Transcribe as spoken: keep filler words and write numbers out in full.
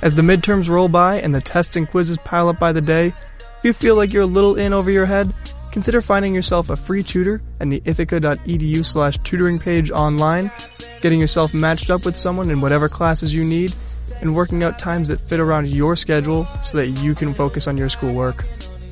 As the midterms roll by and the tests and quizzes pile up by the day, if you feel like you're a little in over your head, consider finding yourself a free tutor at the ithaca.edu slash tutoring page online, getting yourself matched up with someone in whatever classes you need, and working out times that fit around your schedule so that you can focus on your schoolwork.